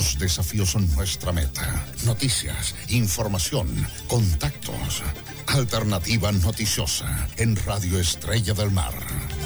Los desafíos son nuestra meta. Noticias, información, contactos. Alternativa noticiosa en Radio Estrella del Mar.